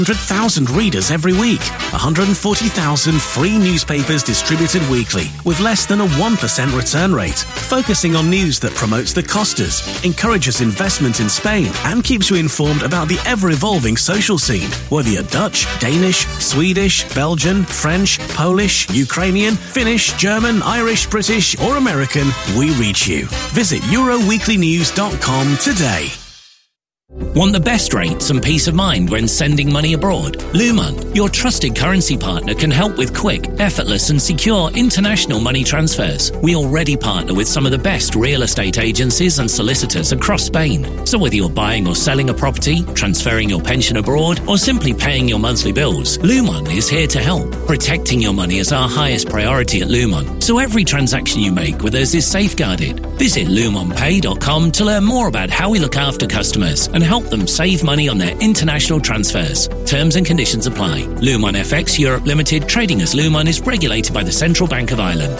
100,000 readers every week, 140,000 free newspapers distributed weekly with less than a 1% return rate, focusing on news that promotes the Costas, encourages investment in Spain and keeps you informed about the ever-evolving social scene. Whether you're Dutch, Danish, Swedish, Belgian, French, Polish, Ukrainian, Finnish, German, Irish, British or American, we reach you. Visit EuroWeeklyNews.com today. Want the best rates and peace of mind when sending money abroad? Luman, your trusted currency partner, can help with quick, effortless and secure international money transfers. We already partner with some of the best real estate agencies and solicitors across Spain. So whether you're buying or selling a property, transferring your pension abroad, or simply paying your monthly bills, Luman is here to help. Protecting your money is our highest priority at Luman, so every transaction you make with us is safeguarded. Visit lumonpay.com to learn more about how we look after customers and help them save money on their international transfers. Terms and conditions apply. Luman FX Europe Limited, trading as Luman, is regulated by the Central Bank of Ireland.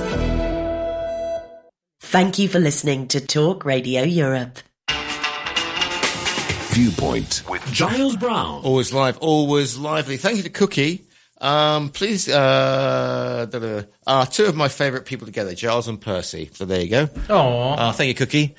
Thank you for listening to Talk Radio Europe. Viewpoint with Giles Brown. Always live, always lively. Thank you to Cookie. Please, two of my favourite people together, Giles and Percy. So there you go. Oh, thank you, Cookie.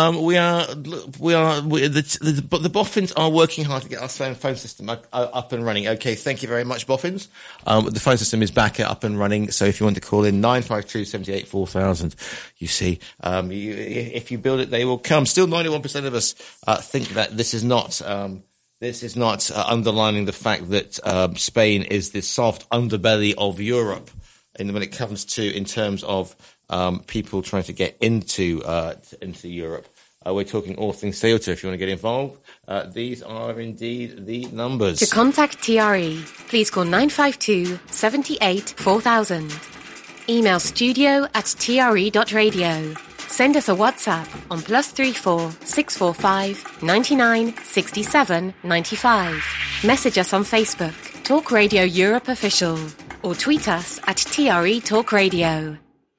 The Boffins are working hard to get our phone system up and running. Okay, thank you very much, Boffins. The phone system is back up and running. So if you want to call in 952 78 4000, you see, if you build it, they will come. Still, 91% of us think that this is not. This is not underlining the fact that Spain is the soft underbelly of Europe when it comes to in terms of people trying to get into Europe. We're talking all things Ceuta. If you want to get involved, these are indeed the numbers. To contact TRE, please call 952 78 4000. Email studio@tre.radio. Send us a WhatsApp on +34 645 99 67 95. Message us on Facebook, Talk Radio Europe Official, or tweet us at TRE Talk Radio.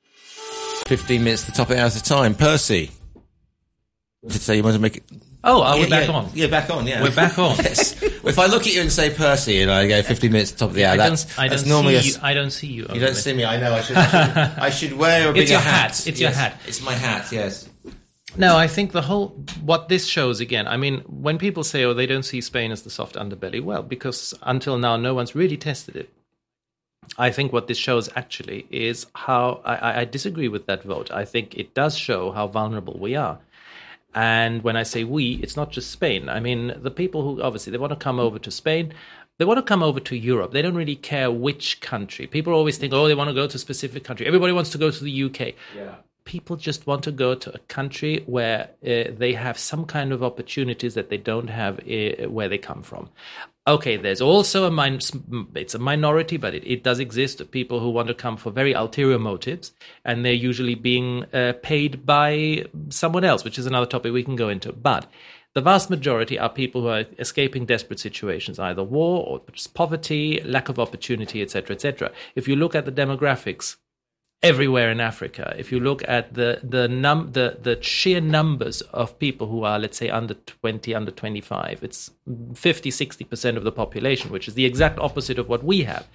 15 minutes to top it out of time. Percy, did say you want to make it? Oh, we're back on. Yeah, back on, yeah. We're back on. Yes. If I look at you and say Percy and I go 15 minutes to top of the hour, that's normally I don't see you. You don't see me, I know. I should wear a bigger hat. It's your hat. It's my hat, yes. No, I think what this shows again, I mean, when people say, they don't see Spain as the soft underbelly, well, because until now no one's really tested it. I think what this shows actually is how, I disagree with that vote. I think it does show how vulnerable we are. And when I say we, it's not just Spain. I mean, the people who, obviously, they want to come over to Spain. They want to come over to Europe. They don't really care which country. People always think, they want to go to a specific country. Everybody wants to go to the UK. Yeah. People just want to go to a country where they have some kind of opportunities that they don't have where they come from. Okay, there's also it's a minority, but it does exist, of people who want to come for very ulterior motives, and they're usually being paid by someone else, which is another topic we can go into. But the vast majority are people who are escaping desperate situations, either war or just poverty, lack of opportunity, etc., etc. If you look at the demographics everywhere in Africa, if you look at the sheer numbers of people who are, let's say, under 20, under 25, it's 50-60% of the population, which is the exact opposite of what we have.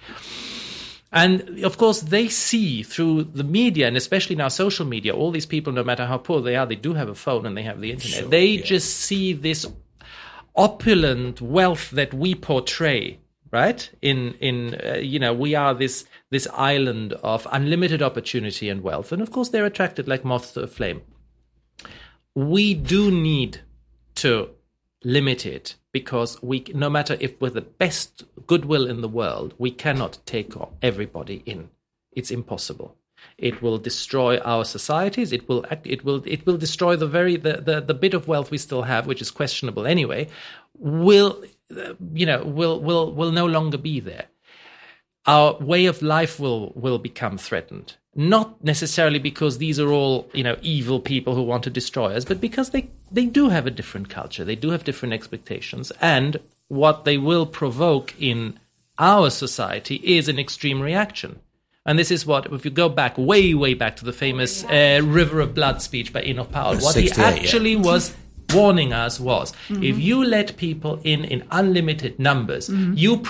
And of course, they see through the media, and especially now social media, all these people, no matter how poor they are, they do have a phone and they have the internet. They just see this opulent wealth that we portray. Right? We are this island of unlimited opportunity and wealth. And of course, they're attracted like moths to a flame. We do need to limit it because no matter if with the best goodwill in the world, we cannot take everybody in. It's impossible. It will destroy our societies. It will destroy the bit of wealth we still have, which is questionable anyway. Will no longer be there. Our way of life will become threatened. Not necessarily because these are all, evil people who want to destroy us, but because they do have a different culture. They do have different expectations. And what they will provoke in our society is an extreme reaction. And this is what, if you go back, way, way back to the famous River of Blood speech by Enoch Powell, what he actually was warning us was, if you let people in unlimited numbers, you